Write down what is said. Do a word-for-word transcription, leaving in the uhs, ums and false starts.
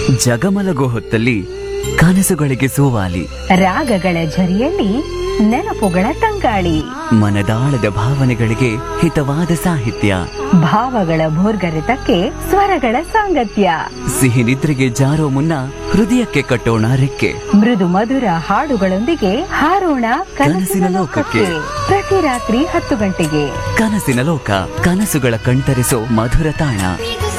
ಜಗಮಲಗೋ ಹೊತ್ತಲ್ಲಿ ಕನಸುಗಳಿಗೆ ಸೋವಾಲಿ, ರಾಗಗಳ ಝರಿಯಲ್ಲಿ ನೆನಪುಗಳ ತಂಗಾಳಿ, ಮನದಾಳದ ಭಾವನೆಗಳಿಗೆ ಹಿತವಾದ ಸಾಹಿತ್ಯ, ಭಾವಗಳ ಭೋರ್ಗರೆತಕ್ಕೆ ಸ್ವರಗಳ ಸಾಂಗತ್ಯ. ಸಿಹಿ ನಿದ್ರೆಗೆ ಜಾರೋ ಮುನ್ನ ಹೃದಯಕ್ಕೆ ಕಟ್ಟೋಣ ರೆಕ್ಕೆ, ಮೃದು ಮಧುರ ಹಾಡುಗಳೊಂದಿಗೆ ಹಾರೋಣ ಕನಸಿನ ಲೋಕಕ್ಕೆ. ಪ್ರತಿ ರಾತ್ರಿ ಹತ್ತು ಗಂಟೆಗೆ ಕನಸಿನ ಲೋಕ, ಕನಸುಗಳ ಕಣ್ತರಿಸೋ ಮಧುರ ತಾಣ.